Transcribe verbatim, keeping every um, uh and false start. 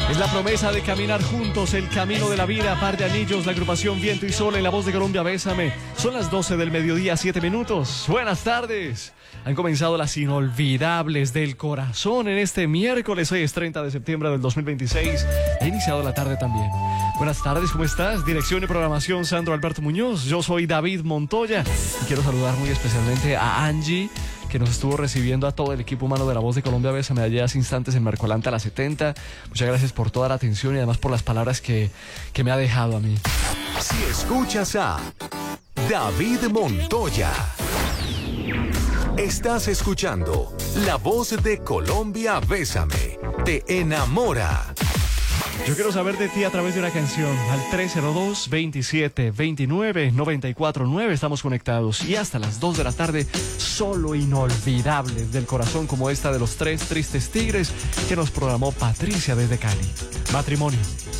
Es la promesa de caminar juntos el camino de la vida. Par de anillos, la agrupación Viento y Sol en la voz de Colombia, Bésame. Son las doce del mediodía, siete minutos. Buenas tardes. Han comenzado las inolvidables del corazón en este miércoles. Hoy es treinta de septiembre del dos mil veintiséis. Ha iniciado la tarde también. Buenas tardes, ¿cómo estás? Dirección y programación, Sandro Alberto Muñoz. Yo soy David Montoya y quiero saludar muy especialmente a Angie, que nos estuvo recibiendo, a todo el equipo humano de La Voz de Colombia, Bésame, allá hace instantes en Mercolanta, la setenta. Muchas gracias por toda la atención y además por las palabras que, que me ha dejado a mí. Si escuchas a David Montoya, estás escuchando La Voz de Colombia, Bésame, te enamora. Yo quiero saber de ti a través de una canción. Al tres cero dos, veintisiete, veintinueve, noventa y cuatro nueve estamos conectados. Y hasta las dos de la tarde, solo inolvidables del corazón, como esta de los Tres Tristes Tigres que nos programó Patricia desde Cali. Matrimonio.